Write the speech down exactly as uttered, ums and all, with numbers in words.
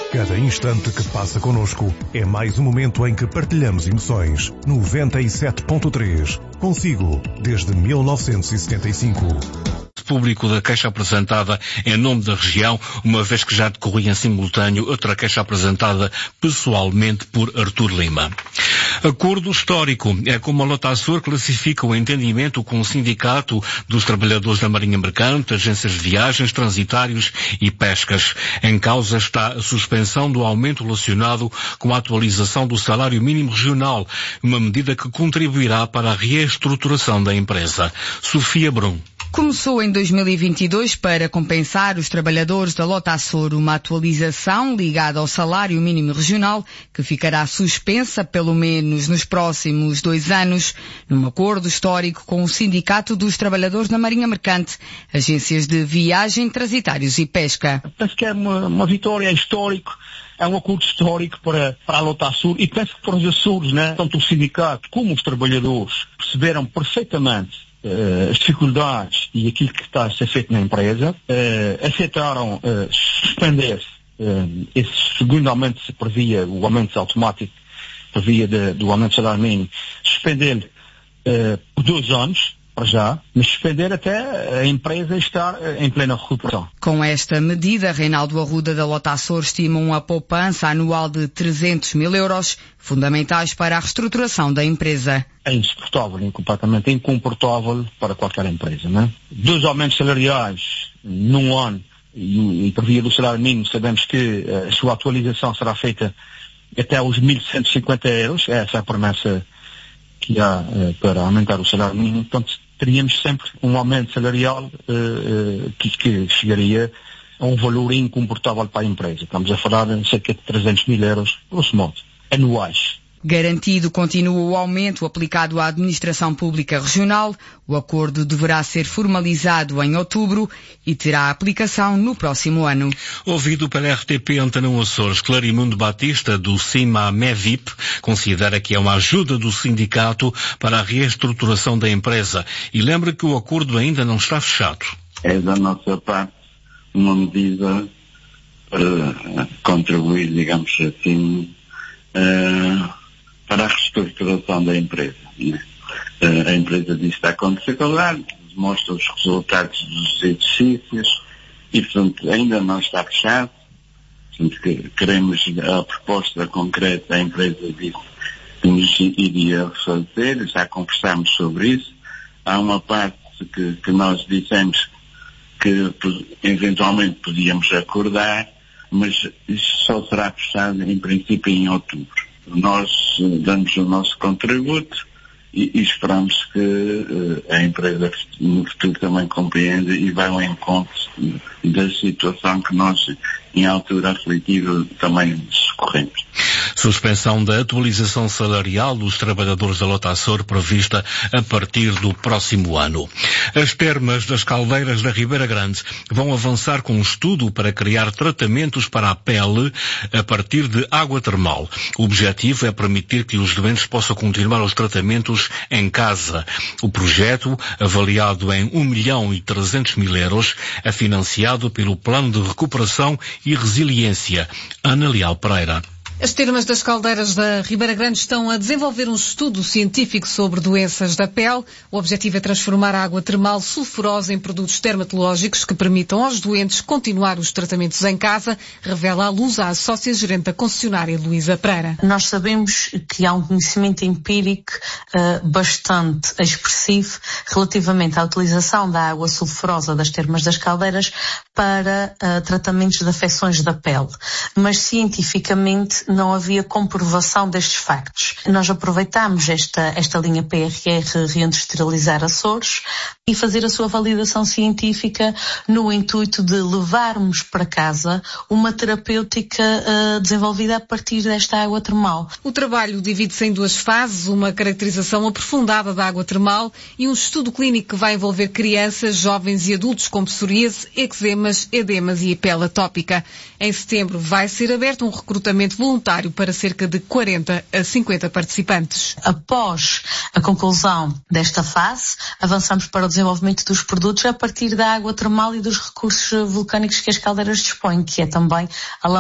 Cada instante que passa connosco é mais um momento em que partilhamos emoções. noventa e sete ponto três. Consigo, desde mil novecentos e setenta e cinco. Público da queixa apresentada em nome da região, uma vez que já decorria em simultâneo outra queixa apresentada pessoalmente por Artur Lima. Acordo histórico é como a Lotassor classifica o entendimento com o Sindicato dos Trabalhadores da Marinha Mercante, agências de viagens, transitários e pescas. Em causa está a suspensão do aumento relacionado com a atualização do salário mínimo regional, uma medida que contribuirá para a reestruturação da empresa. Sofia Brum. Começou em dois mil e vinte e dois para compensar os trabalhadores da Lotassor uma atualização ligada ao salário mínimo regional que ficará suspensa pelo menos nos próximos dois anos, num acordo histórico com o Sindicato dos Trabalhadores da Marinha Mercante, agências de viagem, transitários e pesca. Penso que é uma, uma vitória histórica. É um acordo histórico para, para a Lotassor e penso que para os Açores, né, tanto o sindicato como os trabalhadores perceberam perfeitamente Uh, as dificuldades e aquilo que está a ser feito na empresa, uh, aceitaram uh, suspender uh, esse segundo aumento se previa, o aumento automático previa de, do aumento do salário mínimo, suspender uh, por dois anos, para já, mas suspender até a empresa estar uh, em plena recuperação. Com esta medida, Reinaldo Arruda da Lotassor estima uma poupança anual de trezentos mil euros, fundamentais para a reestruturação da empresa. É insuportável, é completamente incomportável para qualquer empresa, não é? Dois aumentos salariais num ano e, e por via do salário mínimo, sabemos que uh, a sua atualização será feita até aos mil cento e cinquenta euros, essa é a promessa que há uh, para aumentar o salário mínimo, portanto teríamos sempre um aumento salarial uh, uh, que, que chegaria a um valor incomportável para a empresa. Estamos a falar de cerca de trezentos mil euros, grosso modo, anuais. Garantido continua o aumento aplicado à administração pública regional. O acordo deverá ser formalizado em outubro e terá aplicação no próximo ano. Ouvido pela R T P Antena Açores, Clarimundo Batista, do CIMA-MEVIP, considera que é uma ajuda do sindicato para a reestruturação da empresa e lembra que o acordo ainda não está fechado. É da nossa parte uma medida para contribuir, digamos assim, uh... para a reestruturação da empresa. Né? A empresa diz que está com dificuldade, demonstra os resultados dos exercícios e, portanto, ainda não está fechado. Portanto, que queremos a proposta concreta, a empresa disse que nos iria fazer, já conversámos sobre isso. Há uma parte que, que nós dissemos que eventualmente podíamos acordar, mas isso só será fechado em princípio em outubro. Nós damos o nosso contributo e, e esperamos que uh, a empresa no futuro também compreenda e vá ao encontro da situação que nós, em altura aflitiva, também socorremos. Suspensão da atualização salarial dos trabalhadores da Lotassor prevista a partir do próximo ano. As termas das Caldeiras da Ribeira Grande vão avançar com um estudo para criar tratamentos para a pele a partir de água termal. O objetivo é permitir que os doentes possam continuar os tratamentos em casa. O projeto, avaliado em um milhão e trezentos mil euros, é financiado pelo Plano de Recuperação e Resiliência. Ana Leal Pereira. As termas das Caldeiras da Ribeira Grande estão a desenvolver um estudo científico sobre doenças da pele. O objetivo é transformar a água termal sulfurosa em produtos dermatológicos que permitam aos doentes continuar os tratamentos em casa, revela a Luz, a sócia-gerente da concessionária Luísa Pereira. Nós sabemos que há um conhecimento empírico uh, bastante expressivo relativamente à utilização da água sulfurosa das termas das Caldeiras para uh, tratamentos de afecções da pele. Mas cientificamente não havia comprovação destes factos. Nós aproveitamos esta, esta linha P R R Reindustrializar Açores e fazer a sua validação científica no intuito de levarmos para casa uma terapêutica uh, desenvolvida a partir desta água termal. O trabalho divide-se em duas fases, uma caracterização aprofundada da água termal e um estudo clínico que vai envolver crianças, jovens e adultos com psoríase, eczemas, edemas e pele atópica. Em setembro vai ser aberto um recrutamento voluntário para cerca de quarenta a cinquenta participantes. Após a conclusão desta fase, avançamos para o desenvolvimento dos produtos a partir da água termal e dos recursos vulcânicos que as caldeiras dispõem, que é também a